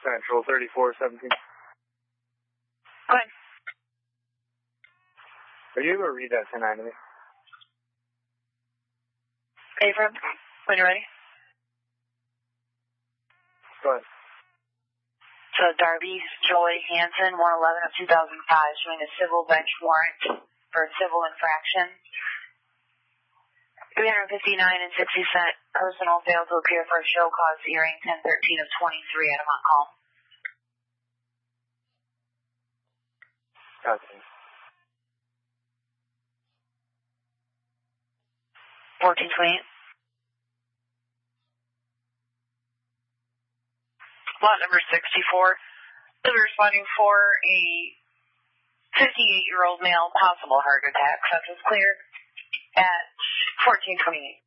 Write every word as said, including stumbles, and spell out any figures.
Central, thirty-four seventeen. Go ahead. Are you able to read that ten nine to me? Abram, when you're ready. Go ahead. So Darby Joy Hansen, one eleven of two thousand five, showing a civil bench warrant for a civil infraction. three hundred fifty-nine and sixty cent personal failed to appear for a show cause hearing ten thirteen of twenty-three at a Montcalm. Okay. fourteen twenty-eight. Lot number sixty-four. They're responding for a fifty-eight-year-old male possible heart attack. Such was cleared at fourteen twenty-eight.